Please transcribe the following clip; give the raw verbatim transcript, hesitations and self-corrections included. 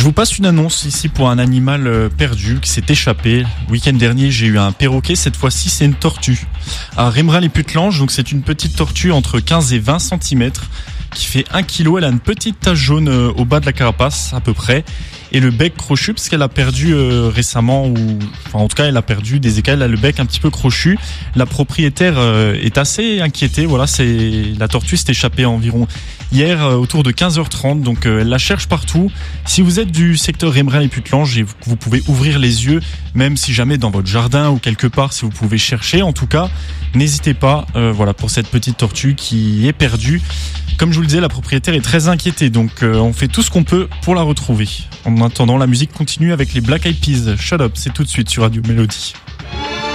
Je vous passe une annonce ici pour un animal perdu qui s'est échappé. Le week-end dernier, j'ai eu un perroquet. Cette fois-ci, c'est une tortue. À Rémerin-les-Putelanges, donc c'est une petite tortue entre quinze et vingt centimètres qui fait un kilo. Elle a une petite tache jaune au bas de la carapace, à peu près. Et le bec crochu, parce qu'elle a perdu euh, récemment, ou enfin en tout cas elle a perdu des écailles, elle a le bec un petit peu crochu. La propriétaire euh, est assez inquiétée. Voilà, c'est la tortue s'est échappée environ hier euh, autour de quinze heures trente, donc euh, elle la cherche partout. Si vous êtes du secteur Rémerin-les-Putelanges, et vous, vous pouvez ouvrir les yeux, même si jamais dans votre jardin ou quelque part, si vous pouvez chercher, en tout cas, n'hésitez pas. Euh, voilà pour cette petite tortue qui est perdue. Comme je vous le disais, la propriétaire est très inquiétée, donc euh, on fait tout ce qu'on peut pour la retrouver. En attendant, la musique continue avec les Black Eyed Peas. Shut Up, c'est tout de suite sur Radio Mélodie.